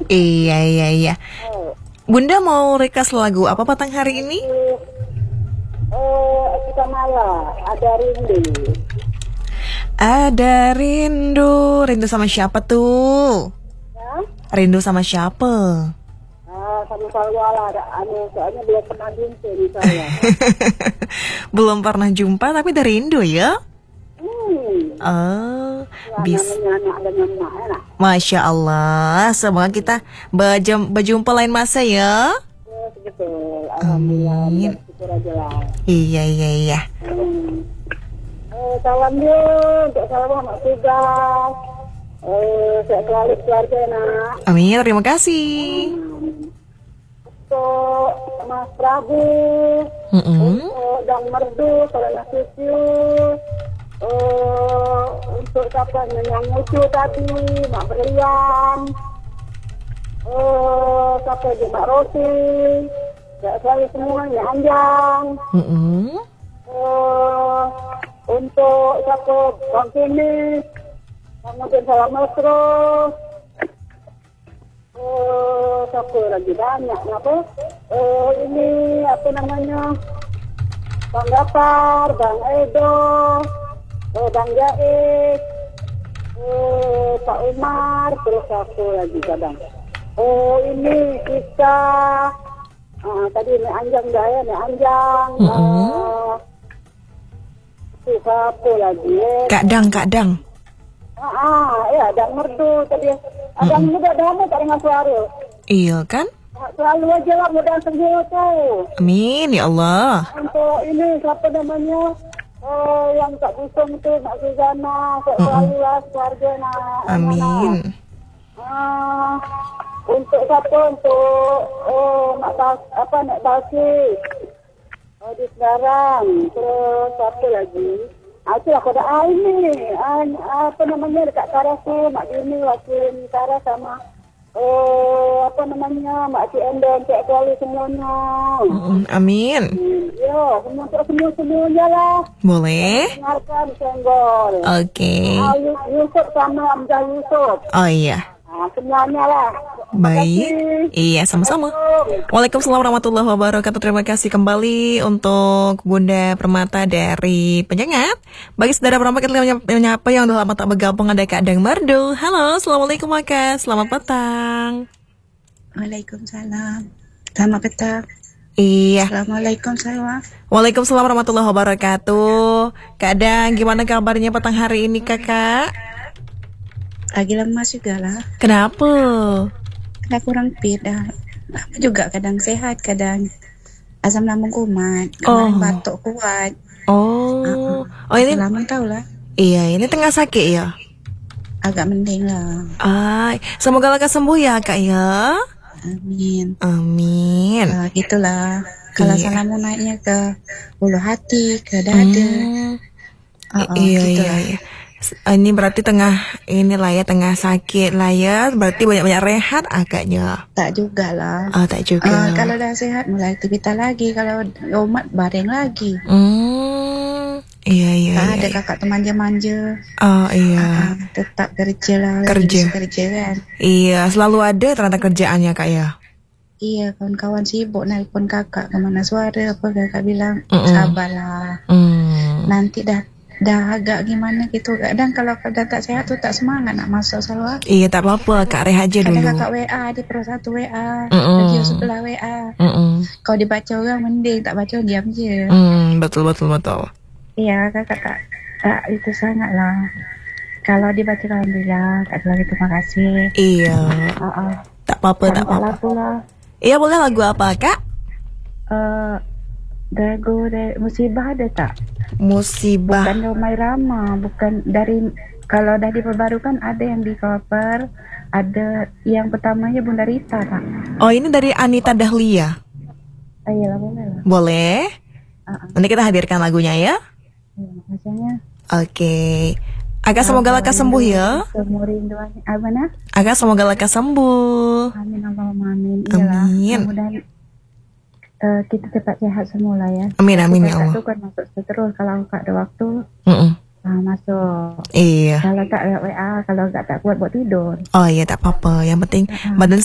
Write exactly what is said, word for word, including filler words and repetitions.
Iya, iya, iya. Oh, Bunda mau request lagu apa petang hari ini? eh kita malah ada rindu. Ada rindu. Rindu sama siapa tuh? Ya? Rindu sama siapa? Ah, sama saya lah, ada anu, soalnya belum pernah jumpa nih saya. Belum pernah jumpa tapi ada rindu ya? Hmm. Oh, Ya, bis. namanya anak dengan mak enak. Masya Allah. Semoga kita berjum- berjumpa lain masa ya. Yes, betul. Alhamdulillah. Amin. Syukur aja lah. Iya, iya, iya. Hmm. Eh, salam dia untuk salam mak tugas. Eh, saya selalu keluarga nak. Amin, terima kasih. Untuk Mas Prabu, Mm-mm. untuk Dang Merdu, Saudara Cucu, uh, untuk siapa yang lucu tadi, Mak Berlian, uh, siapa lagi Mak Rosi, ya saya semua yang Anjang, Mm-mm. uh, untuk siapa Bang Kini, kemudian Salam Mesro. Oh, siapa lagi banyak, apa? Oh, ini apa namanya? Bang Gapar, Bang Edo, oh, Bang Jais, oh, Pak Umar, terus aku lagi kadang. Oh, ini kita, ah, tadi ini Anjang Jaya, ini Anjang. Mm-mm. Uh, siapa lagi? Eh? Kak Dang, Kak Dang. Ah, ah, ya, Dang Merdu tadi. Ada muda damu tak dengan suara. Iya kan? Selalu aja lah muda semua tu. Amin, ya Allah. Untuk ini siapa namanya? Oh, yang tak busung tu Mak Suzana. Tak selalu lah keluarga nak. Amin. Ah, untuk siapa? Untuk oh, Mak Bas, apa Mak Basi. Oh, di sekarang. Terus siapa lagi? Ah, itulah pada ah, ini. Ah, apa namanya dekat Karas tu. Mak Dini wakil Karas sama oh, apa namanya Mak Cik Endon, Cik Kuali semuanya. Mm, Amin. Hmm, ya, semua untuk semua-semuanya lah. Boleh? Dengarkan Senggol. Oke. Ah, Yu- Yusuf sama Amjad Yusuf. Oh iya. Ah, semuanya lah. Terima Baik. kasih. Iya, sama-sama. Waalaikumsalam warahmatullahi wabarakatuh. Terima kasih kembali untuk Bunda Permata dari Penyengat. Bagi saudara perempuan kita menyapa, menyapa yang udah lama tak bergabung ada Kak Dang Merdu. Halo, assalamualaikum Kak. Selamat petang. Waalaikumsalam. Selamat petang. Iya. Assalamualaikum sayang. Waalaikumsalam warahmatullahi wabarakatuh. Kak Dang, gimana kabarnya petang hari ini Kakak? Lagi lemas juga lah. Kenapa? Karena kurang fit dah. Lama juga kadang sehat, kadang asam lambung kumat. Kemarin Oh. batuk kuat. Oh. Uh-uh. Oh ini Lama tau lah. iya, ini tengah sakit ya? Agak mending lah. Ay, semoga lekas sembuh ya Kak ya. Amin. Amin. Uh, gitulah. Kalau Iya. salamu naiknya ke ulu hati, ke dada. Hmm. Uh-uh, iya, gitu iya, lah. iya. Ini berarti tengah inilah ya, tengah sakit lah ya. Berarti banyak-banyak rehat agaknya. Tak juga lah. Oh, tak juga. Uh, kalau dah sehat mulai aktivitas lagi. Kalau umat baring lagi. Hmm. Iya, iya, Tak iya. ada iya. kakak tu manja-manja. Oh, iya. Ah, tetap kerja lah. Kerja. Harus kerja kan. Iya, selalu ada ternyata kerjaannya Kak ya. Iya, kawan-kawan sibuk nelpon kakak kemana suara apa kakak bilang Mm-mm. sabarlah. Hmm. Nanti dah dah agak gimana gitu. Kadang kalau dah tak sehat tu tak semangat nak masuk salwa. Iya, tak apa-apa Kak, rehat aja Kadang dulu. kakak W A di pro satu W A, Mm-mm. radio sebelah W A. Mm-mm. Kalau dibaca orang mending, tak baca diam je. Hmm, betul, betul, betul. Iya, kakak tak tak itu sangat lah. Kalau dibaca alhamdulillah, kak lagi terima kasih. Iya. Ah, ah. Tak apa-apa, tak apa-apa. Lagu lah. Iya, boleh lagu apa Kak? Eh, Dago dari musibah ada tak? Musibah. Bukan Romai Rama, bukan dari kalau dah diperbarukan ada yang di cover, ada yang pertamanya Bunda Rita tak? Oh, ini dari Anita Dahlia. Ah, iyalah boleh lah. Boleh? Ah, ah. Nanti kita hadirkan lagunya ya. Ya, makasihnya. Oke. Agak semoga lekas sembuh ya. Semua rinduannya apa nah? Agak semoga lekas sembuh. Amin Allahumma amin. Iyalah. Amin. Mudah-mudahan eh, kita cepat sehat semula ya. Amin, amin ya Kakak Allah. tu kan masuk terus kalau kakak ada waktu Mm-mm. ah, masuk. Iya. Kalau tak ada W A, kalau tak tak kuat buat tidur. Oh iya, tak apa-apa. Yang penting badan